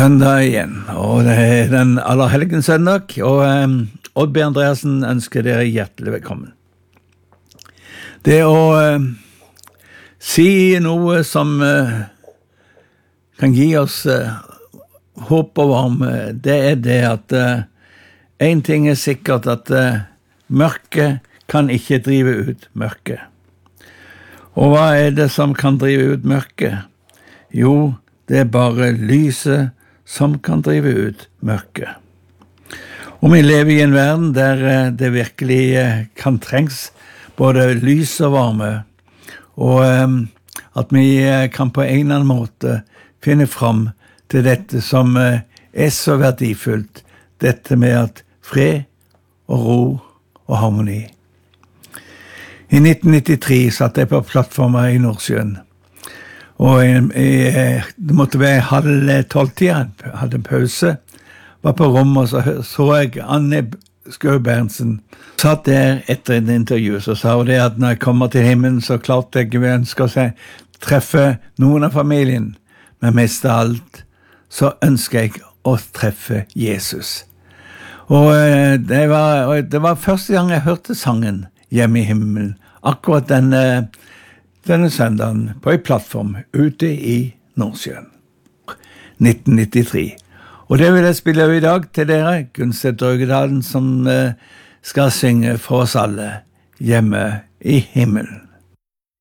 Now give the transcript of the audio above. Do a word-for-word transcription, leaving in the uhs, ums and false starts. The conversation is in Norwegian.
søndag igjen, og det er den allerhelgen søndag, og um, Odd B. Andreasen ønsker dere hjertelig velkommen. Det å uh, si noe som uh, kan gi oss uh, håp og varme, det er det at uh, en ting er sikkert, at uh, mørket kan ikke drive ut mørket. Og hva er det som kan drive ut mørket? Jo, det er bare lyset som kan drive ut mørket. Og vi lever i en verden der det virkelig kan trengs både lys og varme, og at vi kan på en eller annen måte finne fram til dette som er så verdifullt, dette med at fred og ro og harmoni. I nitten nittitre satt jeg på plattformen i Nordsjøen, og jeg, jeg, det måtte være halv tolv-tida, jeg hadde en pause, var på rommet, og så så jeg Anne Skau-Berntsen satt der etter en intervju, så sa hun det at når jeg kommer til himmelen, så klart jeg vil ønske å treffe noen av familien, men mest av alt så ønsker jeg å treffe Jesus. Og det var, det var første gang jeg hørte sangen Hjemme i himmelen, akkurat denne, denne søndagen på en plattform ute i Nordsjøen, nitten nittitre. Og det vil jeg spille i dag til dere, Gunstedt Drøgedalen, som skal synge for oss alle Hjemme i himmelen.